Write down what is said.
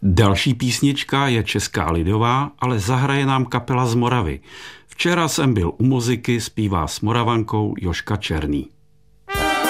Další písnička je česká lidová, ale zahraje nám kapela z Moravy. Včera jsem byl u muziky, zpívá s Moravankou Jožka Černý.